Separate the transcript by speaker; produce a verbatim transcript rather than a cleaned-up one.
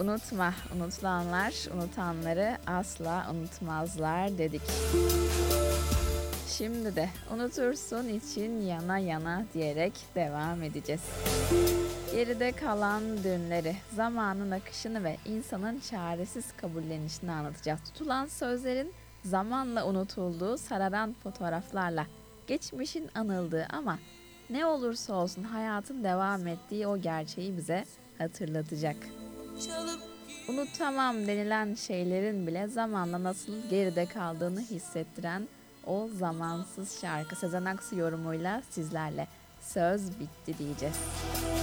Speaker 1: Unutma, unutulanlar unutanları asla unutmazlar dedik. Şimdi de unutursun için yana yana diyerek devam edeceğiz. Geride kalan dünleri, zamanın akışını ve insanın çaresiz kabullenişini anlatacağız. Tutulan sözlerin zamanla unutulduğu, sararan fotoğraflarla geçmişin anıldığı ama ne olursa olsun hayatın devam ettiği o gerçeği bize hatırlatacak. Unutamam denilen şeylerin bile zamanla nasıl geride kaldığını hissettiren o zamansız şarkı Sezen Aksu yorumuyla sizlerle. Söz bitti diyeceğiz.